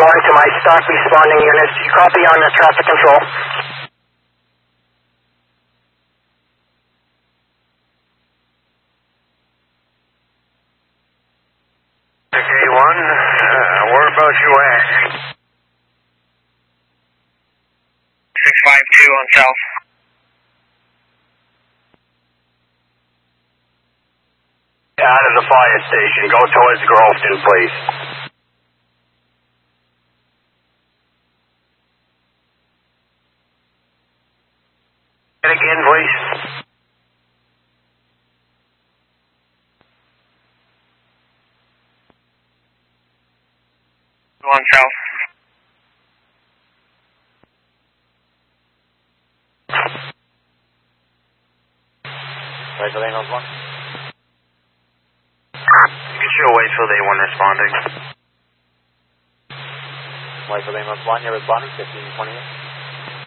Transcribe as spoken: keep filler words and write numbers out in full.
one to my stock responding units. You copy on the traffic control. Okay, one, uh, where about you at? six five two on south. Out of the fire station. Go towards Grofton, please. Say it again, please. On south. Right, the lane on one. You can show Waitsfield A one responding. White for lane one, you're responding, fifteen twenty-eight.